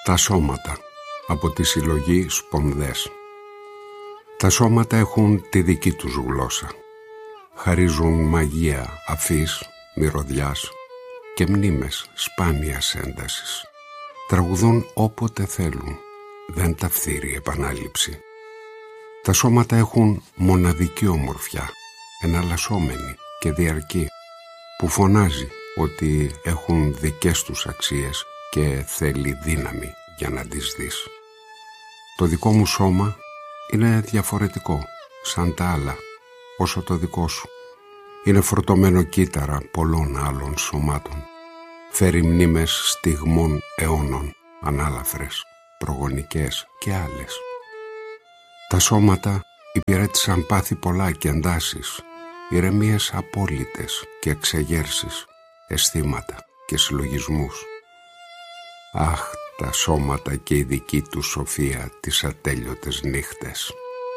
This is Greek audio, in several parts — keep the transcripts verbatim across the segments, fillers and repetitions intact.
Τα σώματα, από τη συλλογή Σπονδές. Τα σώματα έχουν τη δική τους γλώσσα. Χαρίζουν μαγεία αφής, μυρωδιάς και μνήμες σπάνιας έντασης. Τραγουδούν όποτε θέλουν, δεν τα φθείρει επανάληψη. Τα σώματα έχουν μοναδική ομορφιά, εναλλασσόμενη και διαρκή, που φωνάζει ότι έχουν δικές τους αξίες και θέλει δύναμη για να τις δεις. Το δικό μου σώμα είναι διαφορετικό, σαν τα άλλα, όσο το δικό σου. Είναι φορτωμένο κύτταρα πολλών άλλων σωμάτων. Φέρει μνήμες στιγμών αιώνων, ανάλαφρες, προγονικές και άλλες. Τα σώματα υπηρέτησαν πάθη πολλά και εντάσεις, ηρεμίες απόλυτες και εξεγέρσεις, αισθήματα και συλλογισμούς. Αχ, τα σώματα και η δική του σοφία τις ατέλειωτες νύχτες.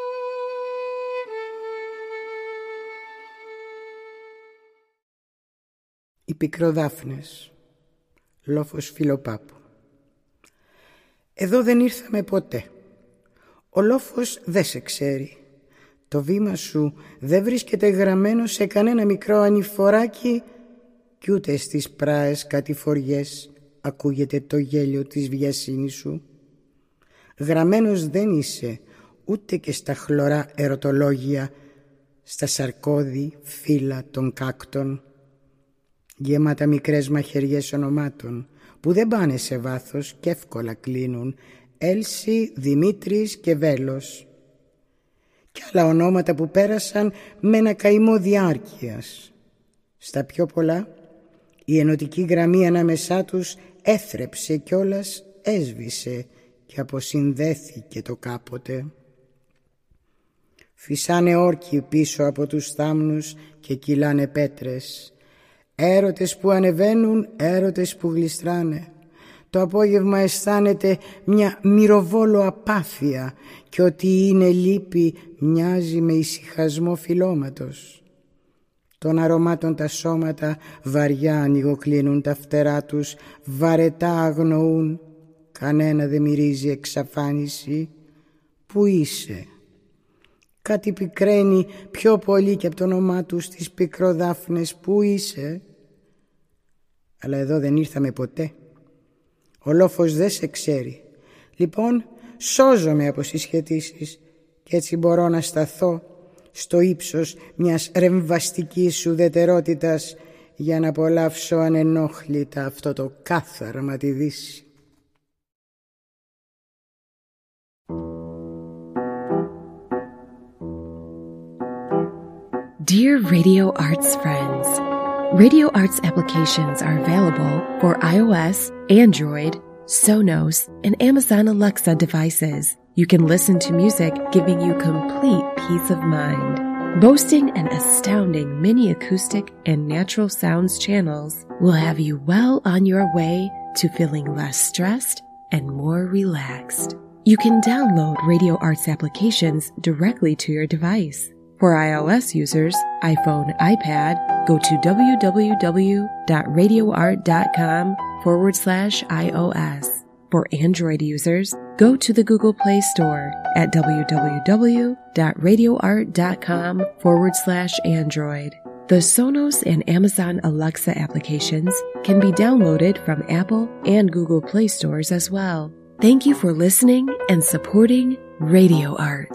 Οι πικροδάφνες, Λόφος Φιλοπάπου. Εδώ δεν ήρθαμε ποτέ. Ο λόφος δεν σε ξέρει. Το βήμα σου δεν βρίσκεται γραμμένο σε κανένα μικρό ανηφοράκι κι ούτε στις πράες κατηφοριές ακούγεται το γέλιο της βιασύνης σου. Γραμμένος δεν είσαι ούτε και στα χλωρά ερωτολόγια, στα σαρκώδη φύλλα των κάκτων, γεμάτα μικρές μαχαιριές ονομάτων που δεν πάνε σε βάθος και εύκολα κλείνουν, Έλση, Δημήτρης και Βέλος, και άλλα ονόματα που πέρασαν με ένα καημό διάρκειας. Στα πιο πολλά η ενωτική γραμμή ανάμεσά τους έθρεψε κιόλας έσβησε και αποσυνδέθηκε το κάποτε. Φυσάνε όρκοι πίσω από τους θάμνους και κυλάνε πέτρες, έρωτες που ανεβαίνουν, έρωτες που γλιστράνε. Το απόγευμα αισθάνεται μια μυροβόλο απάθεια και ότι είναι λύπη μοιάζει με ησυχασμό φυλώματος. Των αρωμάτων τα σώματα βαριά ανοιγοκλίνουν τα φτερά τους, βαρετά αγνοούν, κανένα δεν μυρίζει εξαφάνιση. Πού είσαι? Κάτι πικραίνει πιο πολύ και από το όνομά του στις πικροδάφνες. Πού είσαι? Αλλά εδώ δεν ήρθαμε ποτέ. Ο λόφος δεν σε ξέρει. Λοιπόν, σώζομαι από συσχετήσεις και έτσι μπορώ να σταθώ στο ύψος μιας ρεμβαστικής ουδετερότητας για να απολαύσω ανενόχλητα αυτό το κάθαρμα τη δύση. Dear Radio Arts friends, Radio Arts applications are available for iOS, Android, Sonos, and Amazon Alexa devices. You can listen to music giving you complete peace of mind. Boasting an astounding mini acoustic and natural sounds channels will have you well on your way to feeling less stressed and more relaxed. You can download Radio Arts applications directly to your device. For iOS users, iPhone, iPad, go to www.radioart.com forward slash iOS. For Android users, go to the Google Play Store at www.radioart.com forward slash Android. The Sonos and Amazon Alexa applications can be downloaded from Apple and Google Play stores as well. Thank you for listening and supporting Radio Art.